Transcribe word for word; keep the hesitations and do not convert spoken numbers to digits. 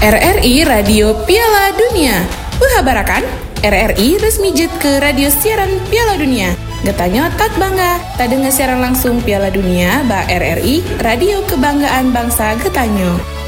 R R I Radio Piala Dunia. Uhabarakan, R R I resmi jet ke radio siaran Piala Dunia. Getanyo tak bangga, tak dengar siaran langsung Piala Dunia, ba R R I, radio kebanggaan bangsa Getanyo.